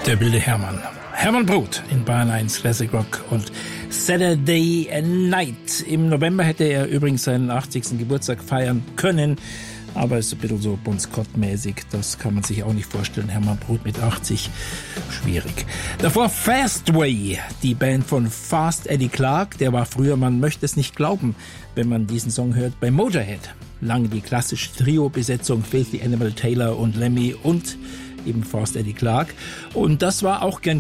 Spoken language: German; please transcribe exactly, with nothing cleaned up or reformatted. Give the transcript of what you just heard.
Der wilde Hermann. Hermann Brodt in Bayern eins Classic Rock und Saturday Night. Im November hätte er übrigens seinen achtzigsten Geburtstag feiern können, aber ist ein bisschen so Bon Scott-mäßig. Das kann man sich auch nicht vorstellen. Hermann Brodt mit achtzig, schwierig. Davor Fastway, die Band von Fast Eddie Clarke. Der war früher, man möchte es nicht glauben, wenn man diesen Song hört, bei Motorhead. Lange die klassische Trio-Besetzung, Filthy Animal, Taylor und Lemmy und eben Fast Eddie Clarke. Und das war auch gern